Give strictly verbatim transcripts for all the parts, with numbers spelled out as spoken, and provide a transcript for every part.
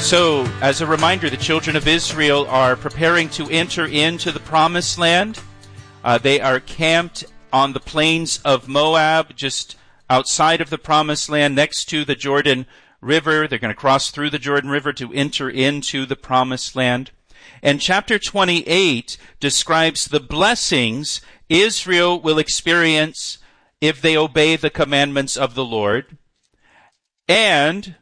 So, as a reminder, the children of Israel are preparing to enter into the Promised Land. Uh, they are camped on the plains of Moab, just outside of the Promised Land, next to the Jordan River. They're going to cross through the Jordan River to enter into the Promised Land. And chapter twenty-eight describes the blessings Israel will experience if they obey the commandments of the Lord, and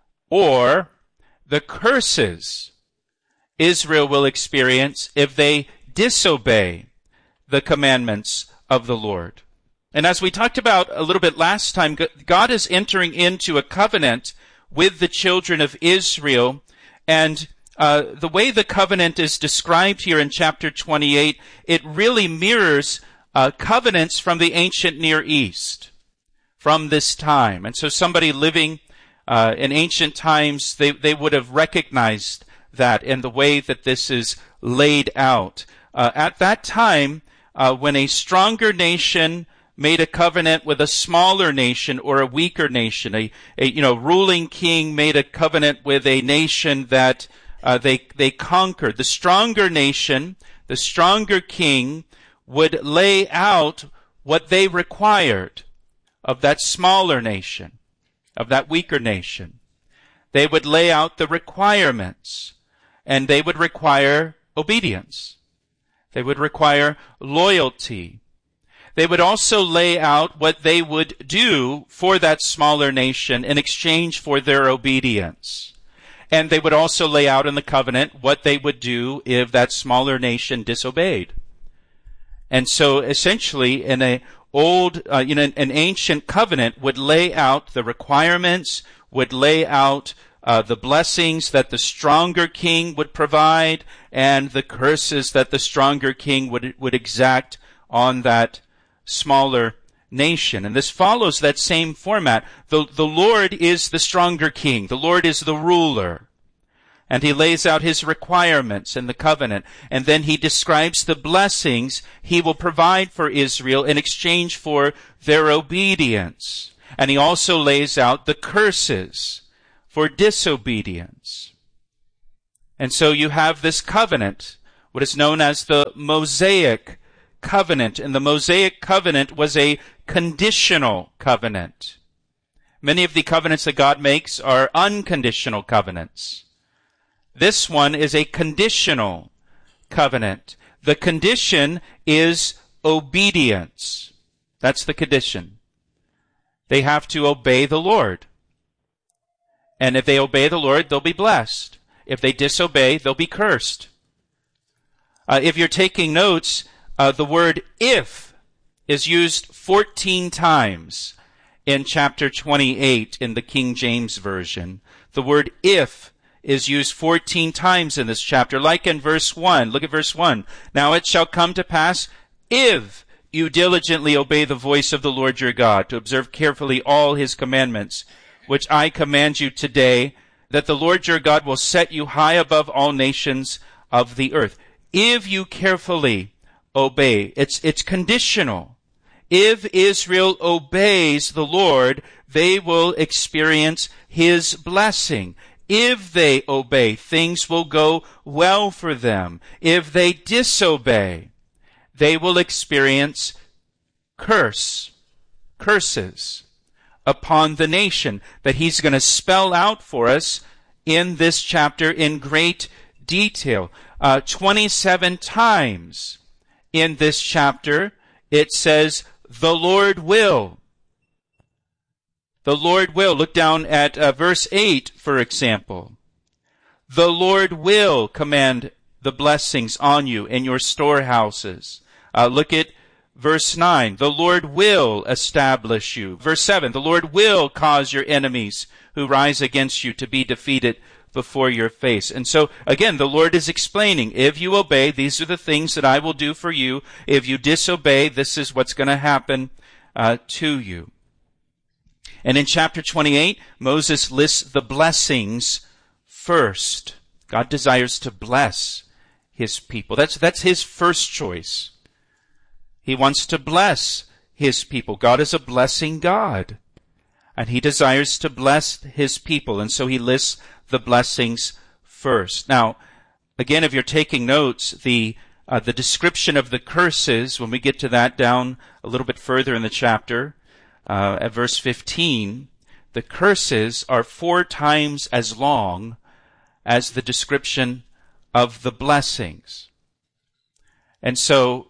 or the curses Israel will experience if they disobey the commandments of the Lord. And as we talked about a little bit last time, God is entering into a covenant with the children of Israel, and uh, the way the covenant is described here in chapter twenty-eight, it really mirrors uh, covenants from the ancient Near East, from this time. And so somebody living Uh, in ancient times, they, they would have recognized that in the way that this is laid out. Uh, at that time, uh, when a stronger nation made a covenant with a smaller nation or a weaker nation, a, a you know ruling king made a covenant with a nation that uh, they they conquered. The stronger nation, the stronger king, would lay out what they required of that smaller nation, of that weaker nation. They would lay out the requirements, and they would require obedience. They would require loyalty. They would also lay out what they would do for that smaller nation in exchange for their obedience. And they would also lay out in the covenant what they would do if that smaller nation disobeyed. And so essentially in a Old, uh, you know, an ancient covenant would lay out the requirements, would lay out uh, the blessings that the stronger king would provide, and the curses that the stronger king would would exact on that smaller nation. And this follows that same format. The, the Lord is the stronger king. The Lord is the ruler. And he lays out his requirements in the covenant. And then he describes the blessings he will provide for Israel in exchange for their obedience. And he also lays out the curses for disobedience. And so you have this covenant, what is known as the Mosaic covenant. And the Mosaic covenant was a conditional covenant. Many of the covenants that God makes are unconditional covenants. This one is a conditional covenant. The condition is obedience. That's the condition. They have to obey the Lord. And if they obey the Lord, they'll be blessed. If they disobey, they'll be cursed. Uh, if you're taking notes, uh, the word if is used fourteen times in chapter twenty-eight in the King James Version. The word if is used fourteen times in this chapter, like in verse one. Look at verse one. Now it shall come to pass, if you diligently obey the voice of the Lord your God, to observe carefully all his commandments, which I command you today, that the Lord your God will set you high above all nations of the earth. If you carefully obey, it's, it's conditional. If Israel obeys the Lord, they will experience his blessing. If they obey, things will go well for them. If they disobey, they will experience curse, curses upon the nation that he's going to spell out for us in this chapter in great detail. Uh, twenty-seven times in this chapter, it says, the Lord will. The Lord will. Look down at uh, verse eight, for example. The Lord will command the blessings on you in your storehouses. Uh, look at verse nine. The Lord will establish you. Verse seven. The Lord will cause your enemies who rise against you to be defeated before your face. And so, again, the Lord is explaining, if you obey, these are the things that I will do for you. If you disobey, this is what's going to happen uh, to you. And in chapter twenty-eight, Moses lists the blessings first. God desires to bless his people. That's, that's his first choice. He wants to bless his people. God is a blessing God. And he desires to bless his people. And so he lists the blessings first. Now, again, if you're taking notes, the uh, the description of the curses, when we get to that down a little bit further in the chapter, uh, at verse fifteen, the curses are four times as long as the description of the blessings. And so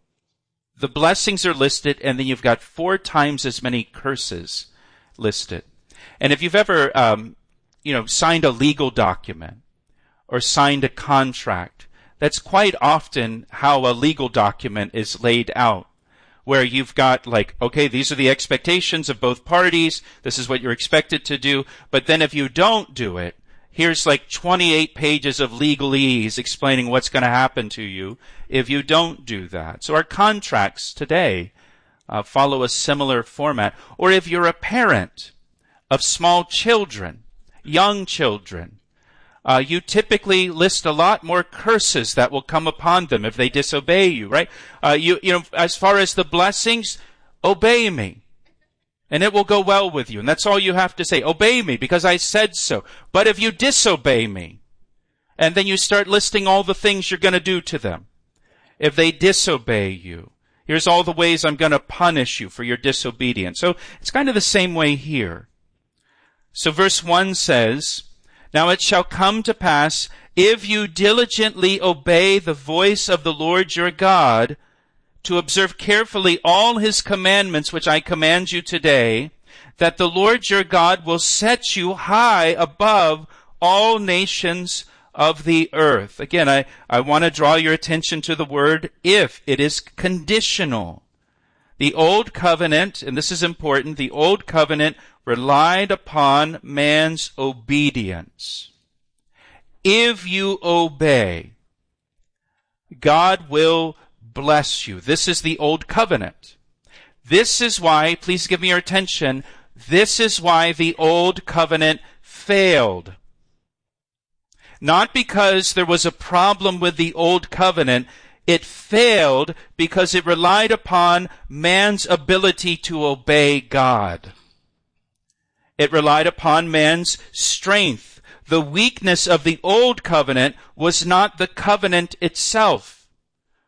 the blessings are listed, and then you've got four times as many curses listed. And if you've ever, um, you know, signed a legal document or signed a contract, that's quite often how a legal document is laid out, where you've got like, okay, these are the expectations of both parties, this is what you're expected to do, but then if you don't do it, here's like twenty-eight pages of legalese explaining what's going to happen to you if you don't do that. So our contracts today uh, follow a similar format. Or if you're a parent of small children, young children, uh, you typically list a lot more curses that will come upon them if they disobey you, right? Uh, you, you know, as far as the blessings, obey me, and it will go well with you. And that's all you have to say. Obey me because I said so. But if you disobey me, and then you start listing all the things you're going to do to them, if they disobey you, here's all the ways I'm going to punish you for your disobedience. So it's kind of the same way here. So verse one says, "Now it shall come to pass, if you diligently obey the voice of the Lord your God, to observe carefully all his commandments which I command you today, that the Lord your God will set you high above all nations of the earth." Again, I, I want to draw your attention to the word if. It is conditional. The old covenant, and this is important, the old covenant relied upon man's obedience. If you obey, God will bless you. This is the old covenant. This is why, please give me your attention, this is why the old covenant failed. Not because there was a problem with the old covenant. It failed because it relied upon man's ability to obey God. It relied upon man's strength. The weakness of the old covenant was not the covenant itself.